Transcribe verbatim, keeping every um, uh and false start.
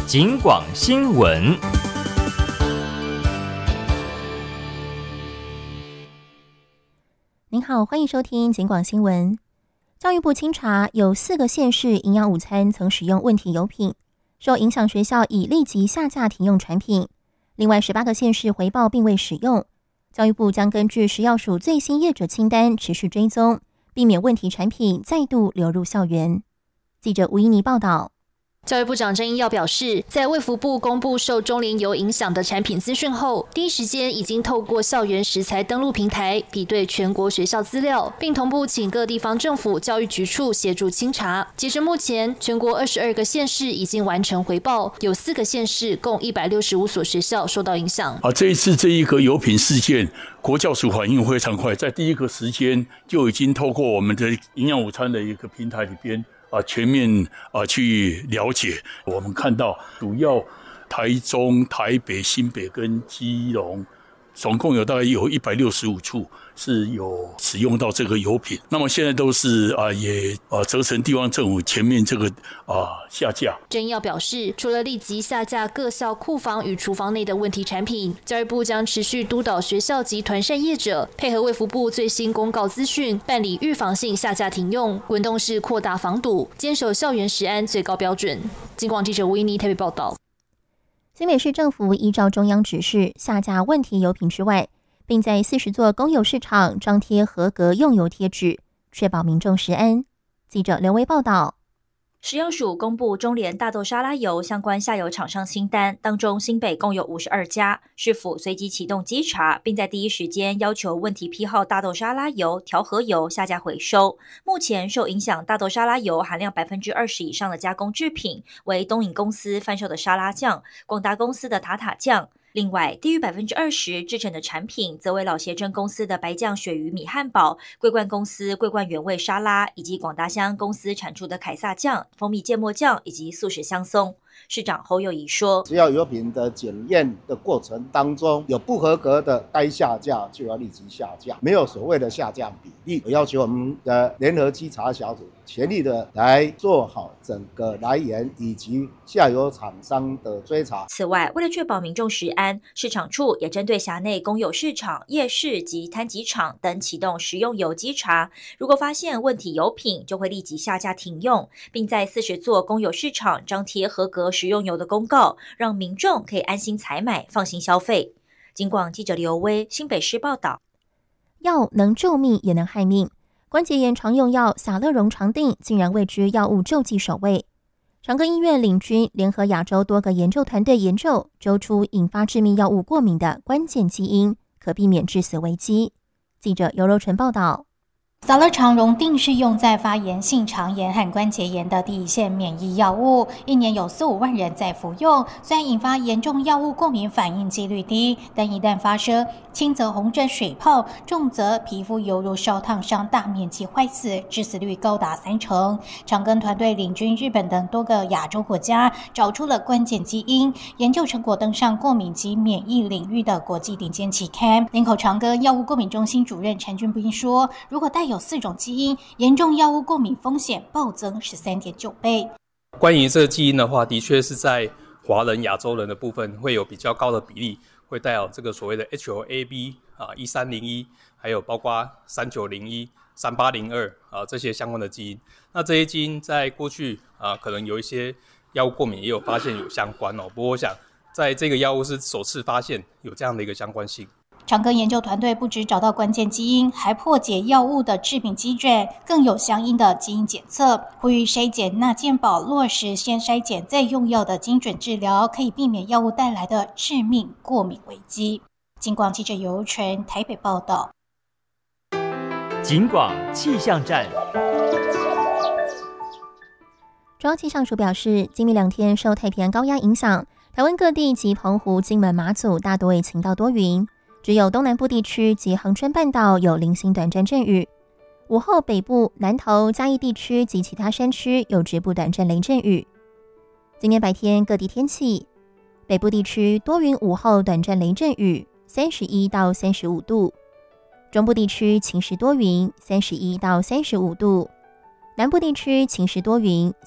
警广新闻。 您好，欢迎收听警广新闻。教育部清查有四个县市营养午餐曾使用问题油品，受影响学校已立即下架停用产品。另外十八个县市回报并未使用，教育部将根据食药署最新业者清单持续追踪，避免问题产品再度流入校园。记者吴依妮报道。 教育部长郑英耀表示，在卫福部公布受中联油影响的产品资讯后，第一时间已经透过校园食材登录平台比对全国学校资料，并同步请各地方政府教育局处协助清查。截至目前，全国二十二个县市已经完成回报，有四个县市共一百六十五所学校受到影响。 啊，这一次这一个油品事件，国教署反应非常快，在第一个时间就已经透过我们的营养午餐的一个平台里边。啊，全面啊去了解，我们看到主要台中、台北、新北跟基隆，总共有大概有一百六十五处是有使用到这个油品。那么现在都是啊也啊责成地方政府全面这个啊下架。 郑英耀表示，除了立即下架各校库房与厨房内的问题产品，教育部将持续督导学校及团膳业者，配合卫福部最新公告资讯，办理预防性下架停用，滚动式扩大防堵，坚守校园食安最高标准。警广记者吴依妮台北报道。 新北市政府依照中央指示下架问题油品之外，并在四十座公有市场张贴合格用油贴纸，确保民众食安。记者刘维报道。 食药署公布中联大豆沙拉油相关下游厂商清单，当中新北共有五十二家，市府随即启动稽查，并在第一时间要求问题批号大豆沙拉油、调和油下架回收。目前受影响大豆沙拉油含量 百分之二十 以上的加工制品为东引公司贩售的沙拉酱、广达公司的塔塔酱。另外，低于 百分之二十 制成的产品，则为老协珍公司的白酱鳕鱼米汉堡、桂冠公司桂冠原味沙拉，以及广达香公司产出的凯撒酱、蜂蜜芥末酱以及素食香松。市长侯友宜说， 只要油品的检验的过程当中有不合格的，该下架就要立即下架，没有所谓的下架比例。我要求我们的联合稽查小组全力的来做好整个来源以及下游厂商的追查。 此外，为了确保民众食安，市场处也针对辖内公有市场、夜市及摊集场等启动食用油稽查，如果发现问题油品，就会立即下架停用，并在四十座公有市场张贴合格食用油的公告，让民众可以安心采买，放心消费。警广记者刘威新北市报道。 药能救命也能害命，关节炎常用药撒乐荣常定竟然位居药物救济首位。长庚医院领军联合亚洲多个研究团队研究，揪出引发致命药物过敏的关键基因，可避免致死危机。记者尤柔纯报道。 撒乐常荣定是用在发炎性肠炎和关节炎的第一线免疫药物，一年有四五万人在服用。虽然引发严重药物过敏反应几率低，但一旦发生，轻则红疹水泡，重则皮肤犹如烧烫伤，大面积坏死，致死率高达三成。长庚团队领军日本等多个亚洲国家，找出了关键基因，研究成果登上过敏及免疫领域的国际顶尖期刊。林口长庚药物过敏中心主任陈俊斌说，如果带有四种基因，严重药物过敏风险暴增 十三点九 倍。 关于这个基因的话，的确是在华人、亚洲人的部分会有比较高的比例，会带有这个所谓的 H O A B 啊一三零一，还有包括三九零一、三八零二啊这些相关的基因。那这些基因在过去啊可能有一些药物过敏也有发现有相关哦，不过我想在这个药物是首次发现有这样的一个相关性。 长庚研究团队不只找到关键基因，还破解药物的致病机转，更有相应的基因检测。呼吁筛检纳健保落实先筛检再用药的精准治疗，可以避免药物带来的致命过敏危机。警广记者尤纯台北报道。 警广气象站。 中央气象署表示，今明两天受太平洋高压影响，台湾各地及澎湖、金门、马祖大多为晴到多云，只有东南部地区及恒春半岛有零星短暂阵雨。午后北部、南投、嘉义地区及其他山区有局部短暂雷阵雨。今天白天各地天气，北部地区多云，午后短暂雷阵雨，三十一到三十五度；中部地区晴时多云，三十一到三十五度；南部地区晴时多云。